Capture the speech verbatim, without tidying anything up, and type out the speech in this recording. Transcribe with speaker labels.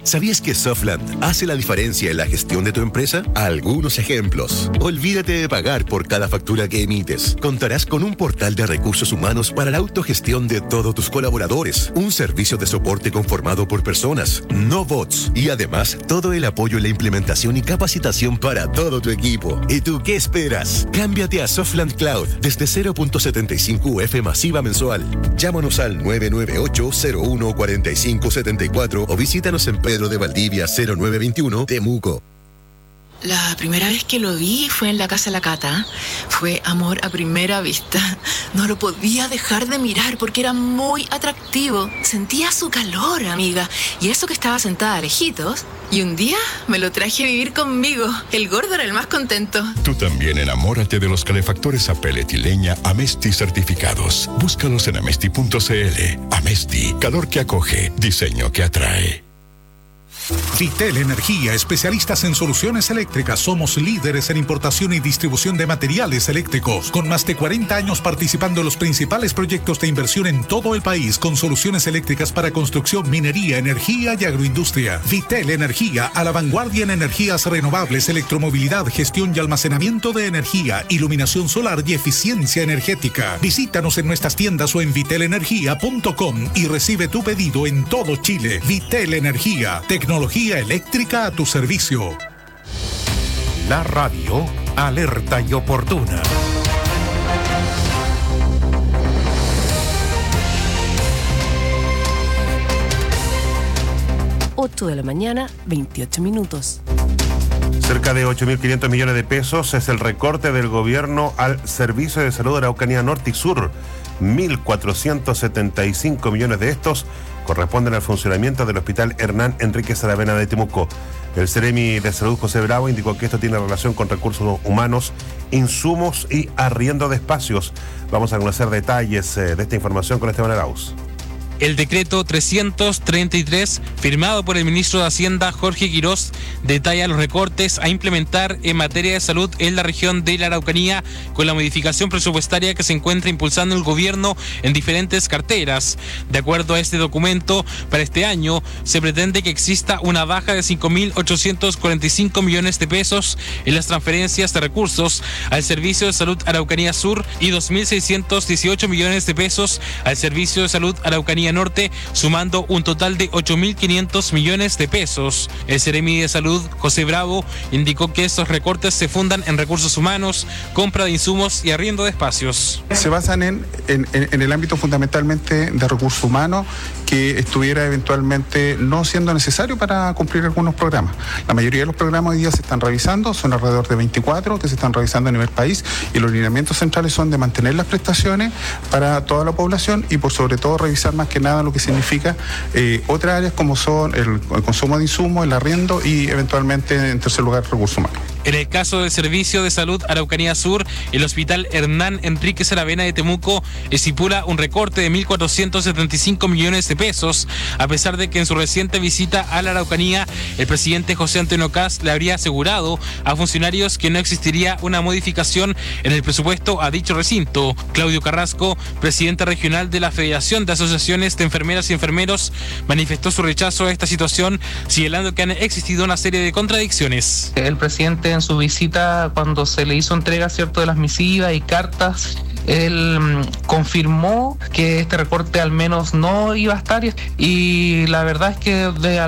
Speaker 1: ¿Sabías que Softland hace la diferencia en la gestión de tu empresa? Algunos ejemplos. Olvídate de pagar por cada factura que emites. Contarás con un portal de recursos humanos para la autogestión de todos tus colaboradores. Un servicio de soporte conformado por personas, no bots. Y además, todo el apoyo en la implementación y capacitación para todo tu equipo. ¿Y tú qué esperas? Cámbiate a Softland Cloud desde cero punto setenta y cinco U F masiva mensual. Llámanos al nueve nueve ocho, cero uno, cuatro cinco siete cuatro o visítanos en Pedro de Valdivia cero nueve veintiuno, Temuco.
Speaker 2: La primera vez que lo vi fue en la casa de la Cata. Fue amor a primera vista. No lo podía dejar de mirar porque era muy atractivo. Sentía su calor, amiga. Y eso que estaba sentada lejitos. Y un día me lo traje a vivir conmigo. El gordo era el más contento.
Speaker 3: Tú también enamórate de los calefactores a pellet y leña Amesti certificados. Búscalos en amesti punto c l. Amesti, calor que acoge, diseño que atrae.
Speaker 4: Vitel Energía, especialistas en soluciones eléctricas. Somos líderes en importación y distribución de materiales eléctricos, con más de cuarenta años participando en los principales proyectos de inversión en todo el país, con soluciones eléctricas para construcción, minería, energía y agroindustria. Vitel Energía, a la vanguardia en energías renovables, electromovilidad, gestión y almacenamiento de energía, iluminación solar y eficiencia energética. Visítanos en nuestras tiendas o en vitel energía punto com y recibe tu pedido en todo Chile. Vitel Energía, tecnología eléctrica a tu servicio. La radio alerta y oportuna.
Speaker 5: ocho de la mañana, veintiocho minutos.
Speaker 6: Cerca de ocho mil quinientos millones de pesos es el recorte del gobierno al Servicio de Salud de Araucanía Norte y Sur. mil cuatrocientos setenta y cinco millones de estos corresponden al funcionamiento del Hospital Hernán Enríquez Aravena de Temuco. El Seremi de Salud, José Bravo, indicó que esto tiene relación con recursos humanos, insumos y arriendo de espacios. Vamos a conocer detalles de esta información con Esteban Arauz.
Speaker 7: El decreto trescientos treinta y tres, firmado por el ministro de Hacienda, Jorge Quirós, detalla los recortes a implementar en materia de salud en la región de la Araucanía, con la modificación presupuestaria que se encuentra impulsando el gobierno en diferentes carteras. De acuerdo a este documento, para este año se pretende que exista una baja de cinco mil ochocientos cuarenta y cinco millones de pesos en las transferencias de recursos al Servicio de Salud Araucanía Sur y dos mil seiscientos dieciocho millones de pesos al Servicio de Salud Araucanía Norte, sumando un total de ocho mil quinientos millones de pesos. El Seremi de Salud, José Bravo, indicó que estos recortes se fundan en recursos humanos, compra de insumos y arriendo de espacios.
Speaker 8: Se basan en, en, en el ámbito fundamentalmente de recursos humanos, que estuviera eventualmente no siendo necesario para cumplir algunos programas. La mayoría de los programas hoy día se están revisando, son alrededor de veinticuatro que se están revisando a nivel país, y los lineamientos centrales son de mantener las prestaciones para toda la población y por sobre todo revisar más que nada lo que significa eh, otras áreas como son el, el consumo de insumos, el arriendo y eventualmente en tercer lugar recursos humanos.
Speaker 7: En el caso del Servicio de Salud Araucanía Sur, el Hospital Hernán Enríquez Aravena de Temuco estipula un recorte de mil cuatrocientos setenta y cinco millones de pesos, a pesar de que en su reciente visita a la Araucanía, el presidente José Antonio Kast le habría asegurado a funcionarios que no existiría una modificación en el presupuesto a dicho recinto. Claudio Carrasco, presidente regional de la Federación de Asociaciones de Enfermeras y Enfermeros, manifestó su rechazo a esta situación, señalando que han existido una serie de contradicciones.
Speaker 9: El presidente, en su visita, cuando se le hizo entrega, cierto, de las misivas y cartas, él mmm, confirmó que este recorte al menos no iba a estar, y la verdad es que de